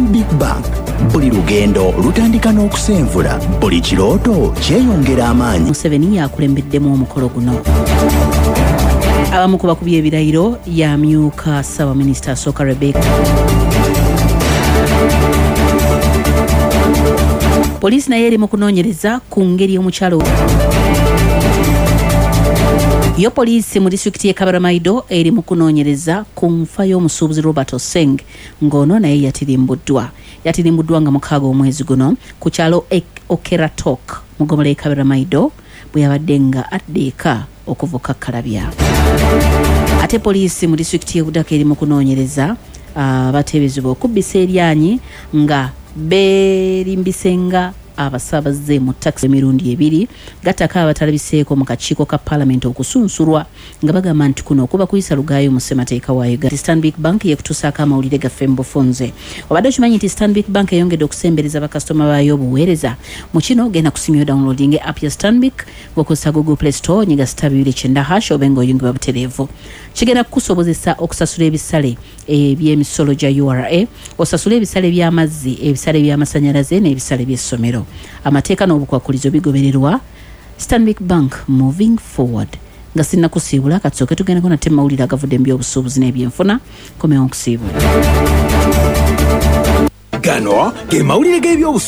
Stanbic Bank buli lugendo lutandika n'okusenvula, buli kirooto kyeyongera amaanyi. Museveni yakulembeddemu omukolo guno. Abamu ku bakubi ebirayiro yamyuka Ssaabaminisita asooka Rebecca. Poliisi naye eri mu kunoonyereza ku ngeri omukyalo. Yo poliisi mu disitulikiti y'e Kabaramaido eri mu kunoonyereza ku nfa y'omusuubuzi Robert Oseng ng'ono naye yatirimbuddwa nga 6 omwezi guno ku kyalo Okeratok mu Ggomola y'e Kabaramaido bwe yabadde nga adda eka okuvuka Kalabya. Ate poliisi mu disitulikiti y'e Budaka eri mu kunoonyereza abateeberezebwa okubbisa eryanyi nga beerimbisenga abasaabaze mu taxi emirundi 2 gattaka abatalabiseeko mu kakiiko ka Parliament okusunsulwa nga bagamba nti kuno okuba kuyisa lugaayo mu ssemateeka wa Uganda. Stanbic Bank yekutuusaako amawulire gaffe mu bufunze. Obadde okimanyi nti Stanbic Bank eyongedde okusembereza bakasitoma baayo obuweereza. Mu kino genda kusimya downloading app ya Stanbic ng'okozesa Google Play Store nyiga *294# obe ng'oyungibwa butereevu. Kigenda kukusobozesa okusasula ebisale eby'emisolo gya URA, osasula ebisale by'amazzi, ebisale by'amasannyalaze n'ebisale by'essomero. Amateeka n'obukwakulizo bigobererwa. Stanbic Bank moving forward. Nga sinna kusiibula katusooke tugendeko nate mawulire agavudde mu by'obusuubuzi n'ebyenfuna. Komewo nkusiibula. Gano ge mawulire g'ebyobusuubuzi